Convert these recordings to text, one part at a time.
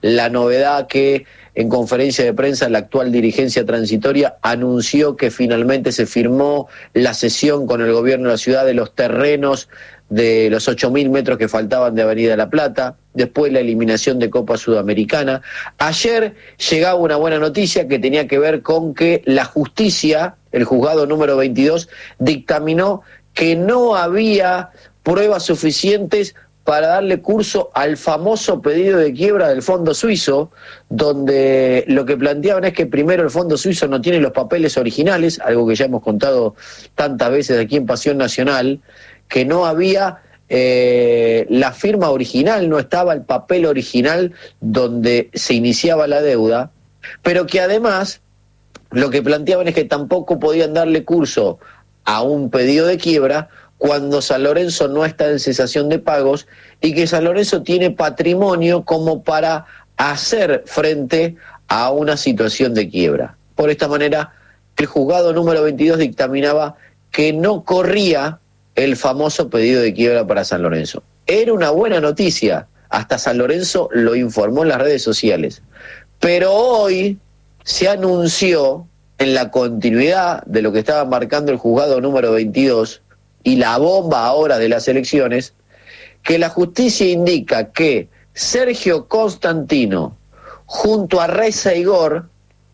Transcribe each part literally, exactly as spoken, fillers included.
la novedad que en conferencia de prensa la actual dirigencia transitoria anunció que finalmente se firmó la cesión con el gobierno de la ciudad de los terrenos de los ocho mil metros que faltaban de Avenida La Plata, después la eliminación de Copa Sudamericana. Ayer llegaba una buena noticia que tenía que ver con que la justicia, el juzgado número veintidós, dictaminó que no había pruebas suficientes para darle curso al famoso pedido de quiebra del Fondo Suizo, donde lo que planteaban es que primero el Fondo Suizo no tiene los papeles originales, algo que ya hemos contado tantas veces aquí en Pasión Nacional, que no había eh, la firma original, no estaba el papel original donde se iniciaba la deuda, pero que además lo que planteaban es que tampoco podían darle curso a un pedido de quiebra cuando San Lorenzo no está en cesación de pagos y que San Lorenzo tiene patrimonio como para hacer frente a una situación de quiebra. Por esta manera, el juzgado número veintidós dictaminaba que no corría el famoso pedido de quiebra para San Lorenzo. Era una buena noticia, hasta San Lorenzo lo informó en las redes sociales. Pero hoy se anunció, en la continuidad de lo que estaba marcando el juzgado número veintidós y la bomba ahora de las elecciones, que la justicia indica que Sergio Constantino, junto a Reza Igor,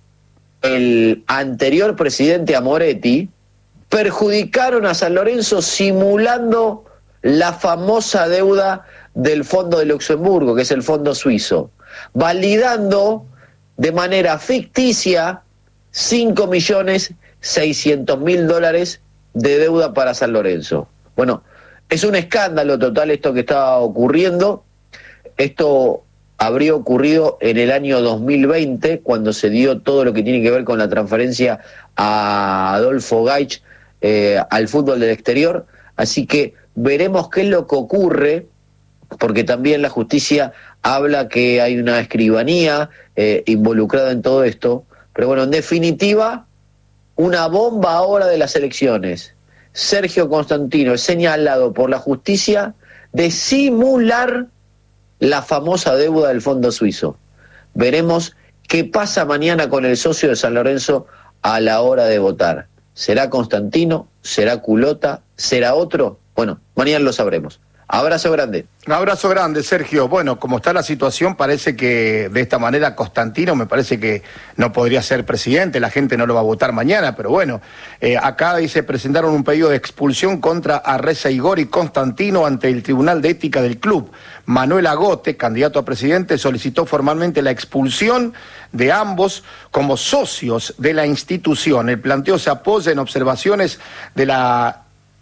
el anterior presidente Amoretti, perjudicaron a San Lorenzo simulando la famosa deuda del Fondo de Luxemburgo, que es el Fondo Suizo, validando de manera ficticia cinco millones seiscientos mil dólares de deuda para San Lorenzo. Bueno, es un escándalo total esto que está ocurriendo. Esto habría ocurrido en el año dos mil veinte, cuando se dio todo lo que tiene que ver con la transferencia a Adolfo Gaich eh, al fútbol del exterior. Así que veremos qué es lo que ocurre, porque también la justicia habla que hay una escribanía eh, involucrada en todo esto. Pero bueno, en definitiva, una bomba ahora de las elecciones. Sergio Constantino es señalado por la justicia de simular la famosa deuda del Fondo Suizo. Veremos qué pasa mañana con el socio de San Lorenzo a la hora de votar. ¿Será Constantino? ¿Será Culota? ¿Será otro? Bueno, mañana lo sabremos. Abrazo grande. Un abrazo grande, Sergio. Bueno, como está la situación, parece que de esta manera Constantino me parece que no podría ser presidente, la gente no lo va a votar mañana, pero bueno, eh, acá dice, presentaron un pedido de expulsión contra Arreza Igor y Constantino ante el Tribunal de Ética del club. Manuel Agote, candidato a presidente, solicitó formalmente la expulsión de ambos como socios de la institución. El planteo se apoya en observaciones de la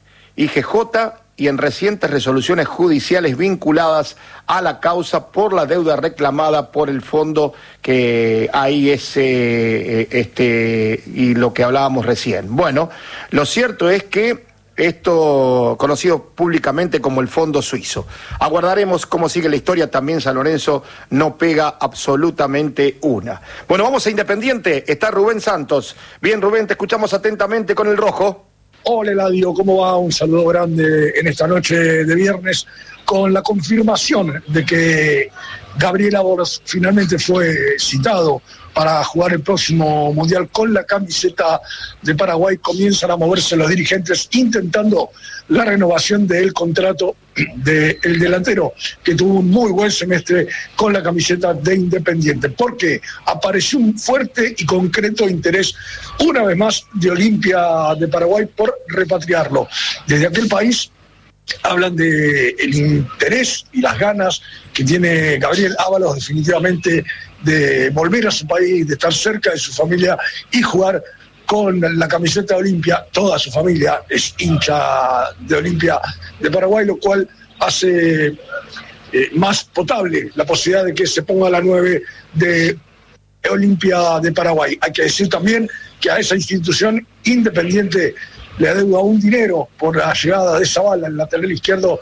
I G J y en recientes resoluciones judiciales vinculadas a la causa por la deuda reclamada por el fondo, que ahí es eh, este y lo que hablábamos recién. Bueno, lo cierto es que esto conocido públicamente como el Fondo Suizo. Aguardaremos cómo sigue la historia. También San Lorenzo no pega absolutamente una. Bueno, vamos a Independiente. Está Rubén Santos. Bien, Rubén, te escuchamos atentamente con el rojo. Hola Eladio, ¿cómo va? Un saludo grande en esta noche de viernes con la confirmación de que Gabriel Ábalos finalmente fue citado para jugar el próximo Mundial con la camiseta de Paraguay. Comienzan a moverse los dirigentes intentando la renovación del contrato del delantero, que tuvo un muy buen semestre con la camiseta de Independiente, porque apareció un fuerte y concreto interés, una vez más, de Olimpia de Paraguay por repatriarlo. Desde aquel país hablan de el interés y las ganas que tiene Gabriel Ábalos definitivamente de volver a su país, de estar cerca de su familia y jugar con la camiseta de Olimpia. Toda su familia es hincha de Olimpia de Paraguay, lo cual hace eh, más potable la posibilidad de que se ponga la nueve de Olimpia de Paraguay. Hay que decir también que a esa institución Independiente le adeuda un dinero por la llegada de Zavala, el lateral izquierdo,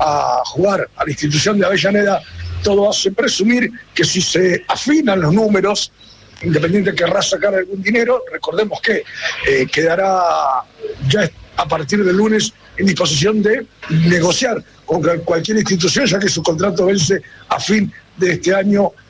a jugar a la institución de Avellaneda. Todo hace presumir que si se afinan los números, Independiente querrá sacar algún dinero. Recordemos que eh, quedará ya a partir del lunes en disposición de negociar con cualquier institución, ya que su contrato vence a fin de este año